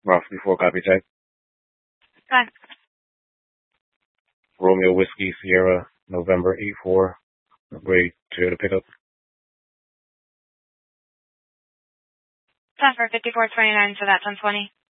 Roughly 4 copy type. Fine. Romeo Whiskey Sierra November 8-4. Grade 2 to pick up. Time for 5429 for that 1020.